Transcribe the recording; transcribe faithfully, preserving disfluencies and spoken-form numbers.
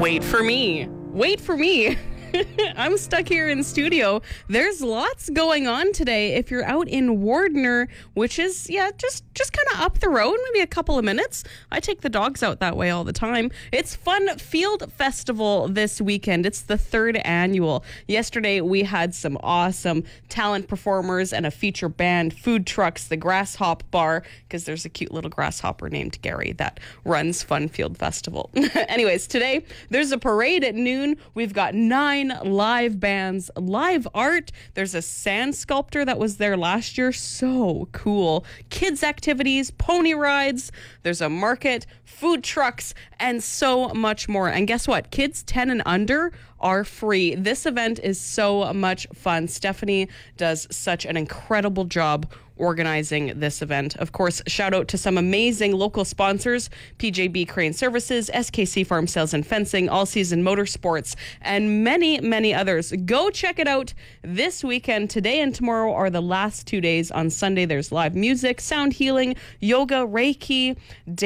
Wait for me. Wait for me. I'm stuck here in studio. There's lots going on today. If you're out in Wardner, which is, yeah, just, just kind of up the road, maybe a couple of minutes. I take the dogs out that way all the time. It's Fun Field Festival this weekend. It's the third annual. Yesterday, we had some awesome talent performers and a feature band, food trucks, the Grasshopper Bar, because there's a cute little grasshopper named Gary that runs Fun Field Festival. Anyways, today, there's a parade at noon. We've got nine live bands, live art. There's a sand sculptor that was there last year. So cool. Kids activities, pony rides. There's a market, food trucks, and so much more. And guess what? Kids ten and under are free. This event is so much fun. Stephanie does such an incredible job organizing this event. Of course, shout out to some amazing local sponsors: P J B Crane Services, S K C Farm Sales and Fencing, All Season Motorsports, and many, many others. Go check it out this weekend. Today and tomorrow are the last two days. On Sunday, there's live music, sound healing, yoga, Reiki,